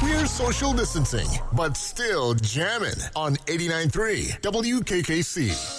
We're social distancing, but still jamming on 89.3 WKKC.